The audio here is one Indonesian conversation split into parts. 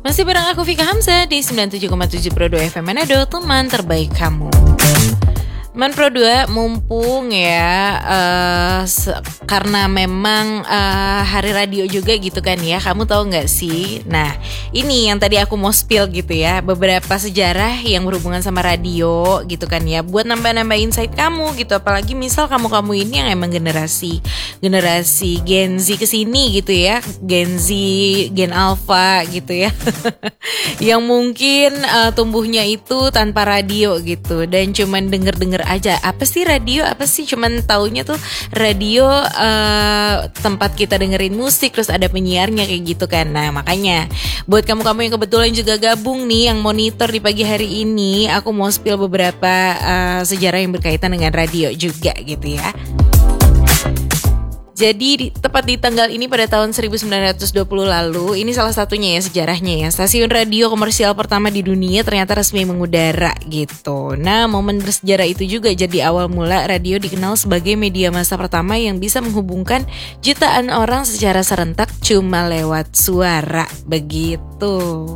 Masih bareng aku Vika Hamzah di 97,7 Pro 2 FM Manado, teman terbaik kamu. Teman Pro 2, mumpung ya karena memang hari radio juga gitu kan ya. Kamu tahu gak sih? Nah, ini yang tadi aku mau spill gitu ya, beberapa sejarah yang berhubungan sama radio gitu kan ya, buat nambah-nambah insight kamu gitu. Apalagi misal kamu-kamu ini yang emang generasi Gen Z kesini gitu ya, Gen Z, Gen Alpha gitu ya. Yang mungkin tumbuhnya itu tanpa radio gitu, dan cuman denger aja apa sih radio, apa sih, cuman taunya tuh radio tempat kita dengerin musik, terus ada penyiarnya kayak gitu kan. Nah makanya buat kamu-kamu yang kebetulan juga gabung nih, yang monitor di pagi hari ini, aku mau spill beberapa sejarah yang berkaitan dengan radio juga gitu ya. Jadi tepat di tanggal ini pada tahun 1920 lalu, ini salah satunya ya sejarahnya ya, stasiun radio komersial pertama di dunia ternyata resmi mengudara gitu. Nah, momen bersejarah itu juga jadi awal mula radio dikenal sebagai media massa pertama yang bisa menghubungkan jutaan orang secara serentak cuma lewat suara, begitu.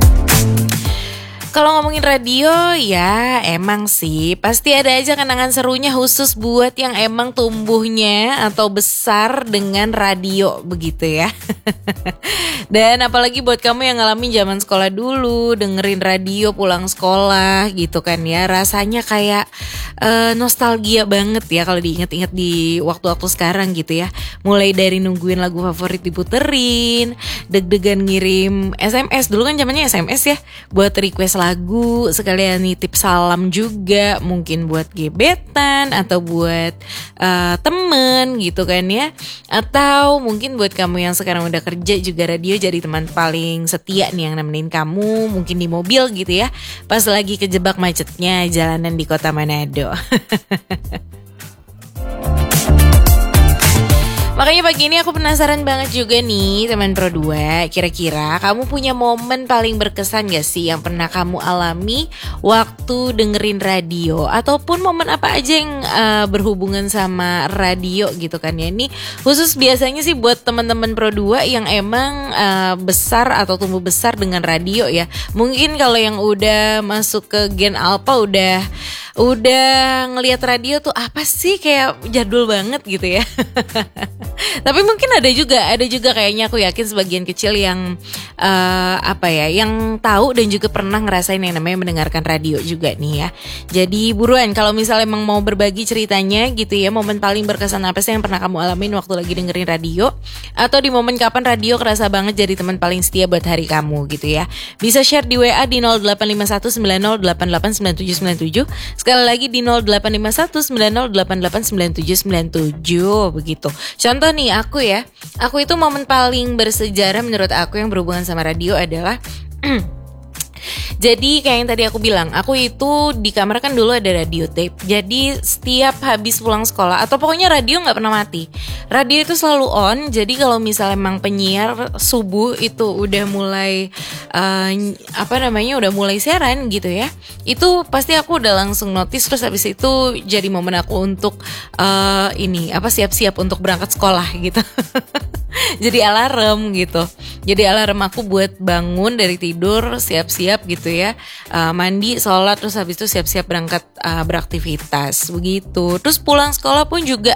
Kalau ngomongin radio ya emang sih pasti ada aja kenangan serunya khusus buat yang emang tumbuhnya atau besar dengan radio begitu ya. Dan apalagi buat kamu yang ngalamin zaman sekolah dulu, dengerin radio pulang sekolah gitu kan ya, rasanya kayak nostalgia banget ya kalau diinget-inget di waktu-waktu sekarang gitu ya. Mulai dari nungguin lagu favorit diputerin, deg-degan ngirim SMS, dulu kan zamannya SMS ya, buat request lagu, sekalian nitip salam juga, mungkin buat gebetan atau buat temen gitu kan ya. Atau mungkin buat kamu yang sekarang udah kerja juga, radio jadi teman paling setia nih yang nemenin kamu, mungkin di mobil gitu ya, pas lagi kejebak macetnya jalanan di kota Manado. Makanya pagi ini aku penasaran banget juga nih teman Pro 2, kira-kira kamu punya momen paling berkesan gak sih yang pernah kamu alami waktu dengerin radio, ataupun momen apa aja yang berhubungan sama radio gitu kan ya. Ini khusus biasanya sih buat teman-teman Pro 2 yang emang besar atau tumbuh besar dengan radio ya. Mungkin kalau yang udah masuk ke Gen Alpha udah ngelihat radio tuh apa sih, kayak jadul banget gitu ya. Tapi mungkin ada juga kayaknya, aku yakin sebagian kecil yang yang tahu dan juga pernah ngerasain yang namanya mendengarkan radio juga nih ya. Jadi buruan kalau misalnya emang mau berbagi ceritanya gitu ya, momen paling berkesan apa sih yang pernah kamu alamin waktu lagi dengerin radio, atau di momen kapan radio kerasa banget jadi teman paling setia buat hari kamu gitu ya. Bisa share di WA di 085190889797. Sekali lagi di 085190889797 begitu. Contoh nih aku itu momen paling bersejarah menurut aku yang berhubungan sama radio adalah jadi kayak yang tadi aku bilang, aku itu di kamar kan dulu ada radio tape. Jadi setiap habis pulang sekolah, atau pokoknya radio gak pernah mati, radio itu selalu on. Jadi kalau misalnya emang penyiar subuh itu udah mulai udah mulai siaran gitu ya, itu pasti aku udah langsung notice. Terus habis itu jadi momen aku untuk siap-siap untuk berangkat sekolah gitu. Jadi alarm gitu. Jadi alarm aku buat bangun dari tidur, siap-siap gitu ya, mandi, sholat, terus habis itu siap-siap berangkat beraktivitas begitu. Terus pulang sekolah pun juga